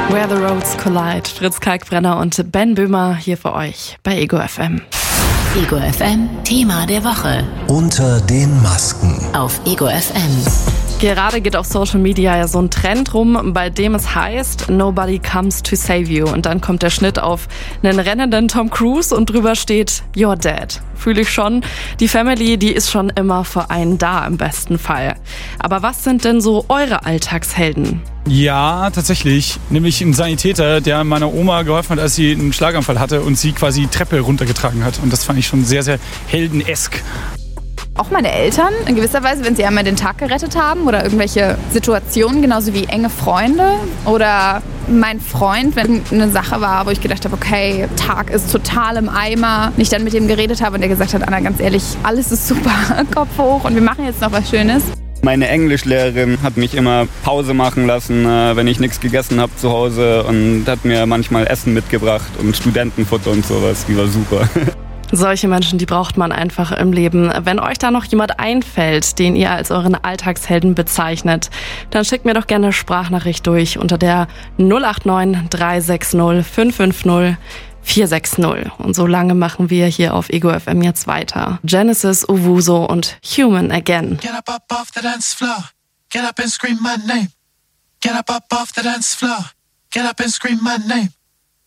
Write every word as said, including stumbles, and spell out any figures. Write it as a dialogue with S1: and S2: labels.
S1: Where the Roads Collide. Fritz Kalkbrenner und Ben Böhmer hier für euch bei Ego F M.
S2: Ego F M, Thema der Woche.
S3: Unter den Masken.
S2: Auf Ego F M.
S1: Gerade geht auf Social Media ja so ein Trend rum, bei dem es heißt, nobody comes to save you. Und dann kommt der Schnitt auf einen rennenden Tom Cruise und drüber steht, you're dead. Fühle ich schon. Die Family, die ist schon immer für einen da im besten Fall. Aber was sind denn so eure Alltagshelden?
S4: Ja, tatsächlich. Nämlich ein Sanitäter, der meiner Oma geholfen hat, als sie einen Schlaganfall hatte und sie quasi die Treppe runtergetragen hat. Und das fand ich schon sehr, sehr heldenesk.
S5: Auch meine Eltern in gewisser Weise, wenn sie einmal den Tag gerettet haben oder irgendwelche Situationen, genauso wie enge Freunde oder mein Freund, wenn eine Sache war, wo ich gedacht habe, okay, Tag ist total im Eimer, und ich dann mit dem geredet habe und der gesagt hat, Anna, ganz ehrlich, alles ist super, Kopf hoch und wir machen jetzt noch was Schönes.
S6: Meine Englischlehrerin hat mich immer Pause machen lassen, wenn ich nichts gegessen habe zu Hause, und hat mir manchmal Essen mitgebracht und Studentenfutter und sowas, die war super.
S1: Solche Menschen, die braucht man einfach im Leben. Wenn euch da noch jemand einfällt, den ihr als euren Alltagshelden bezeichnet, dann schickt mir doch gerne eine Sprachnachricht durch unter der null acht neun drei sechs null fünf fünf null vier sechs null. Und so lange machen wir hier auf Ego F M jetzt weiter. Genesis, Owusu und Human Again.
S7: Get up, up off the dance floor. Get up and scream my name. Get up, up off the dance floor. Get up and scream my name.